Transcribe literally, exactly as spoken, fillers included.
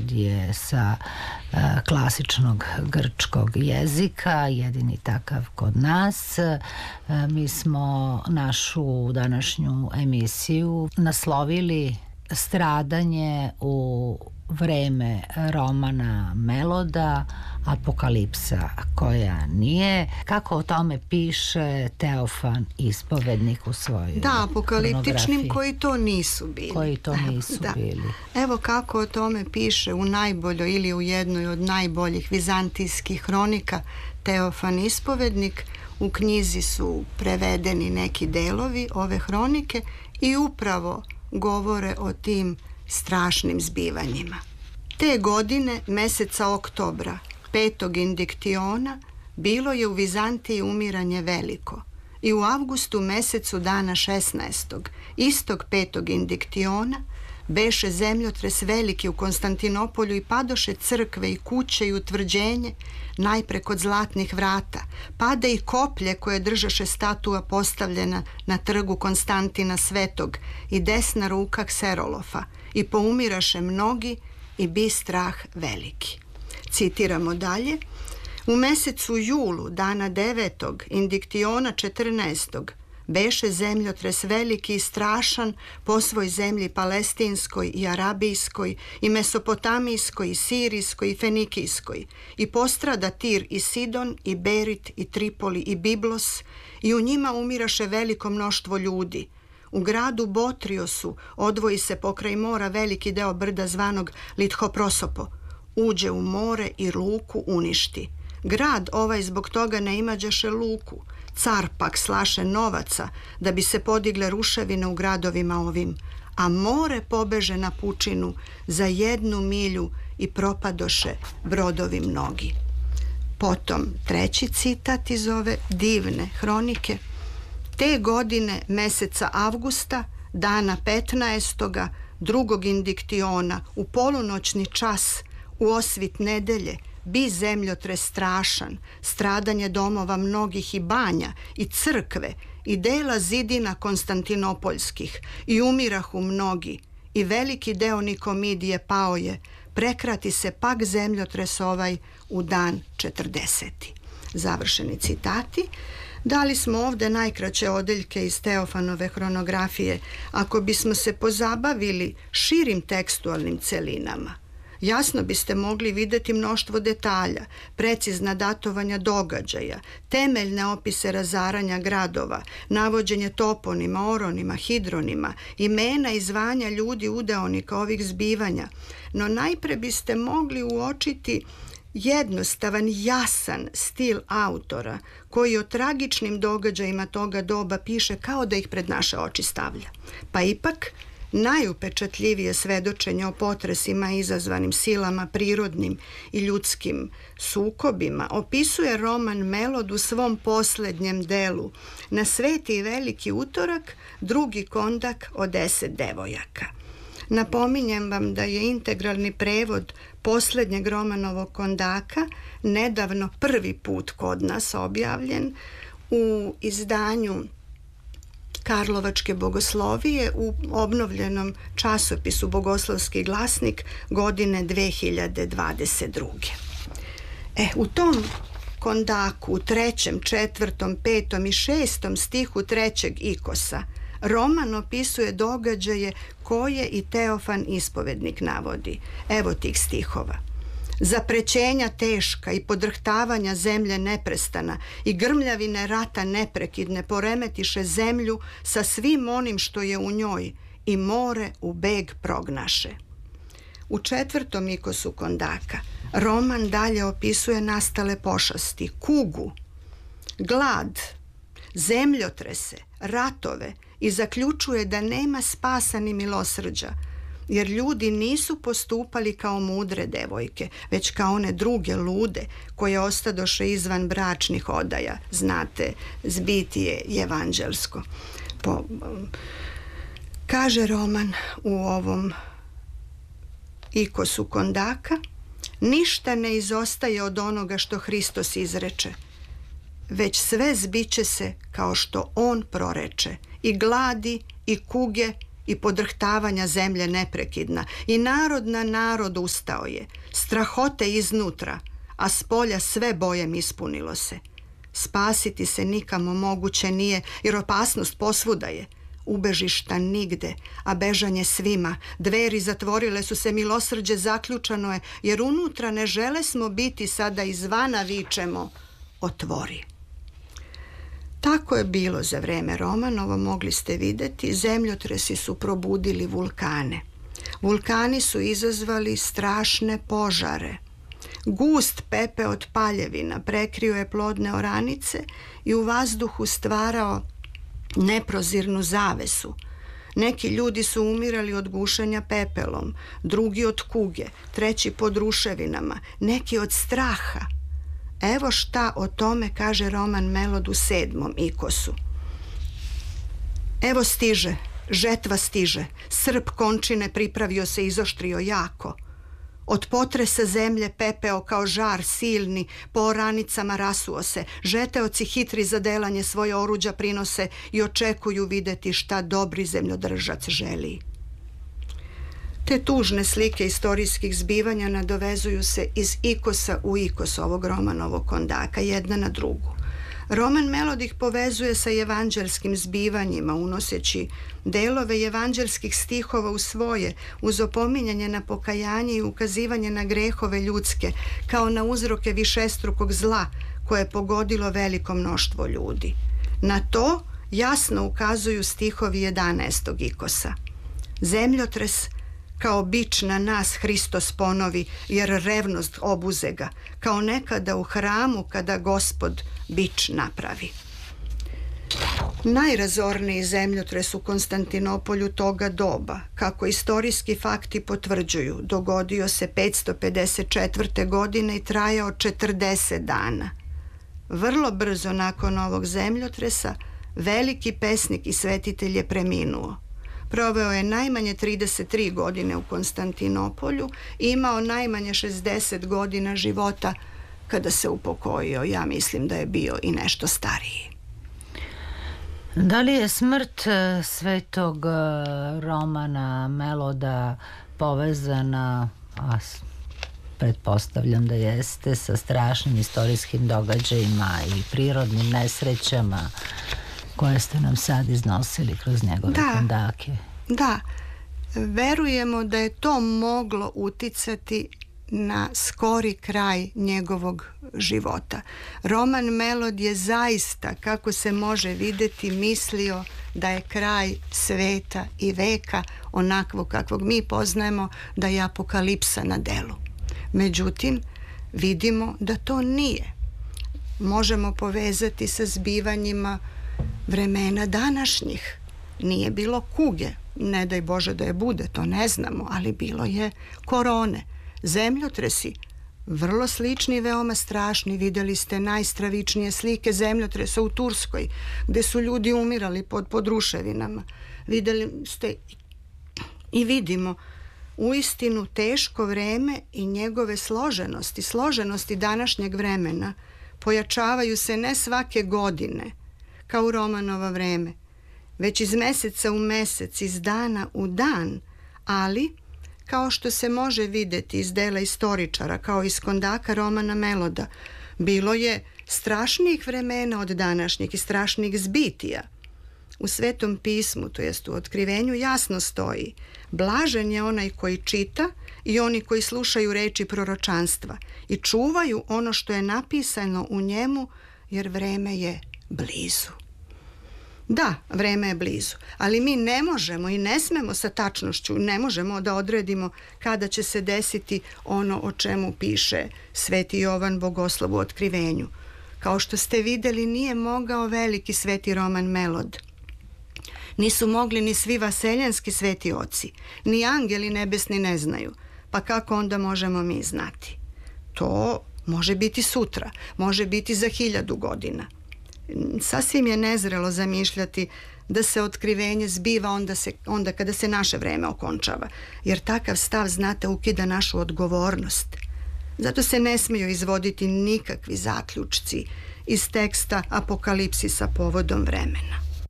prevod je sa uh, klasičnog grčkog jezika, jedini takav kod nas. Uh, mi smo našu današnju emisiju naslovili Stradanje u vreme romana Meloda, apokalipsa koja nije. Kako o tome piše Teofan Ispovednik u svojoj Da, apokaliptičnim koji to nisu bili. Koji to nisu da. bili. Evo kako o tome piše u najboljoj ili u jednoj od najboljih vizantijskih hronika Teofan Ispovednik. U knjizi su prevedeni neki delovi ove hronike i upravo govore o tim strašnim zbivanjima. Te godine, meseca oktobra, petog indiktiona, bilo je u Vizantiji umiranje veliko. I u avgustu mesecu dana šesnaestog, istog petog indiktiona, beše zemljotres veliki u Konstantinopolju i padoše crkve i kuće i utvrđenje, najpre kod zlatnih vrata, pada i koplje koje držaše statua postavljena na trgu Konstantina Svetog i desna ruka Kserolofa, i poumiraše mnogi i bi strah veliki. Citiramo dalje. U mesecu julu, dana devetog, indiktiona četrnaestog, beše zemljotres veliki i strašan po svoj zemlji palestinskoj i arabijskoj i mesopotamijskoj i sirijskoj i fenikijskoj i postrada Tir i Sidon i Berit i Tripoli i Biblos i u njima umiraše veliko mnoštvo ljudi. U gradu Botriosu odvoji se pokraj mora veliki deo brda zvanog Lithoprosopo. Uđe u more i luku uništi. Grad ovaj zbog toga ne imađaše luku. Car pak slaše novaca da bi se podigle ruševine u gradovima ovim, a more pobeže na pučinu za jednu milju i propadoše brodovi mnogi. Potom treći citat iz ove divne hronike. Te godine meseca avgusta, dana petnaestoga, drugog indiktiona, u polunoćni čas, u osvit nedelje, bi zemljotres strašan, stradanje domova mnogih i banja i crkve i dela zidina konstantinopoljskih i umirahu mnogi i veliki deo Nikomidije pao je, prekrati se pak zemljotres ovaj u dan četrdeseti. Završeni citati. Dali smo ovde najkraće odeljke iz Teofanove hronografije. Ako bismo se pozabavili širim tekstualnim celinama, jasno biste mogli videti mnoštvo detalja, precizna datovanja događaja, temeljne opise razaranja gradova, navođenje toponima, oronima, hidronima, imena i zvanja ljudi udeonika ovih zbivanja. No najpre biste mogli uočiti jednostavan, jasan stil autora koji o tragičnim događajima toga doba piše kao da ih pred naše oči stavlja. Pa ipak, najupečatljivije svedočenje o potresima izazvanim silama prirodnim i ljudskim sukobima opisuje roman Melod u svom posljednjem delu Na sveti i veliki utorak, drugi kondak o deset devojaka. Napominjem vam da je integralni prevod posljednjeg Romanovog kondaka nedavno prvi put kod nas objavljen u izdanju Karlovačke bogoslovije u obnovljenom časopisu Bogoslovski glasnik godine dve hiljade dvadeset druge. E, u tom kondaku, u trećem, četvrtom, petom i šestom stihu trećeg ikosa, roman opisuje događaje koje i Teofan Ispovednik navodi. Evo tih stihova. Zaprećenja teška i podrhtavanja zemlje neprestana i grmljavine rata neprekidne poremetiše zemlju sa svim onim što je u njoj i more u beg prognaše. U četvrtom ikosu kondaka roman dalje opisuje nastale pošasti, kugu, glad, zemljotrese, ratove i zaključuje da nema spasa ni milosrđa, jer ljudi nisu postupali kao mudre devojke, već kao one druge lude koje ostadoše izvan bračnih odaja. Znate, zbitije evanđelsko. Po, kaže roman u ovom ikosu kondaka, ništa ne izostaje od onoga što Hristos izreče, već sve zbiće se kao što on proreče, i gladi, i kuge, i podrhtavanja zemlje neprekidna i narod na narod ustao je, strahote iznutra, a s polja sve bojem ispunilo se. Spasiti se nikamo moguće nije, jer opasnost posvuda je. Ubežišta nigde, a bežanje svima. Dveri zatvorile su se, milosrđe zaključano je, jer unutra ne žele smo biti, sada izvana vičemo, otvori. Tako je bilo za vreme Romanovo, mogli ste vidjeti, zemljotresi su probudili vulkane. Vulkani su izazvali strašne požare. Gust pepe od paljevina prekrio je plodne oranice i u vazduhu stvarao neprozirnu zavesu. Neki ljudi su umirali od gušenja pepelom, drugi od kuge, treći pod ruševinama, neki od straha. Evo šta o tome kaže Roman Melod u sedmom ikosu. Evo stiže, žetva stiže, srp končine pripravio se, izoštrio jako. Od potresa zemlje pepeo kao žar silni, po oranicama rasuo se, žeteoci hitri za delanje svoje oruđa prinose i očekuju videti šta dobri zemljodržac želi. Te tužne slike istorijskih zbivanja nadovezuju se iz ikosa u ikos ovog Romanovog kondaka, jedna na drugu. Roman Melod ih povezuje sa evanđelskim zbivanjima, unoseći delove evanđelskih stihova u svoje, uz opominjanje na pokajanje i ukazivanje na grehove ljudske, kao na uzroke višestrukog zla koje je pogodilo veliko mnoštvo ljudi. Na to jasno ukazuju stihovi jedanaestog ikosa. Zemljotres kao bič na nas Hristos ponovi, jer revnost obuze ga, kao nekada u hramu kada Gospod bič napravi. Najrazorniji zemljotres u Konstantinopolju toga doba, kako istorijski fakti potvrđuju, dogodio se petsto pedeset četvrte. godine i trajao četrdeset dana. Vrlo brzo nakon ovog zemljotresa veliki pesnik i svetitelj je preminuo. Proveo je najmanje trideset tri godine u Konstantinopolju i imao najmanje šezdeset godina života kada se upokojio. Ja mislim da je bio i nešto stariji. Da li je smrt svetog Romana Meloda povezana, a pretpostavljam da jeste, sa strašnim istorijskim događajima i prirodnim nesrećama koje ste nam sad iznosili kroz njegove da, kondake? Da, verujemo da je to moglo uticati na skori kraj njegovog života. Roman Melod je zaista, kako se može vidjeti, mislio da je kraj sveta i veka onakvog kakvog mi poznajemo, da je apokalipsa na delu. Međutim, vidimo da to nije. Možemo povezati sa zbivanjima vremena današnjih. Nije bilo kuge, ne daj Bože da je bude, to ne znamo, ali bilo je korone. Zemljotresi, vrlo slični i veoma strašni. Vidjeli ste najstravičnije slike zemljotresa u Turskoj, gdje su ljudi umirali pod, pod ruševinama. Vidjeli ste i vidimo uistinu teško vreme i njegove složenosti, složenosti današnjeg vremena pojačavaju se ne svake godine, kao u Romanova vreme, već iz meseca u mesec, iz dana u dan, ali kao što se može vidjeti iz dela istoričara, kao iz kondaka Romana Meloda, bilo je strašnijih vremena od današnjih i strašnih zbitija. U Svetom pismu, to jest u Otkrivenju, jasno stoji: blažen je onaj koji čita i oni koji slušaju reči proročanstva i čuvaju ono što je napisano u njemu, jer vreme je blizu. Da, vreme je blizu, ali mi ne možemo i ne smemo sa tačnošću, ne možemo da odredimo kada će se desiti ono o čemu piše Sveti Jovan Bogoslov u Otkrivenju. Kao što ste vidjeli, nije mogao veliki Sveti Roman Melod. Nisu mogli ni svi vaseljanski sveti oci, ni angeli nebesni ne znaju. Pa kako onda možemo mi znati? To može biti sutra, može biti za hiljadu godina. Sasvim je nezrelo zamišljati da se otkrivenje zbiva onda, se, onda kada se naše vreme okončava, jer takav stav, znate, ukida našu odgovornost. Zato se ne smiju izvoditi nikakvi zaključci iz teksta Apokalipsisa povodom vremena.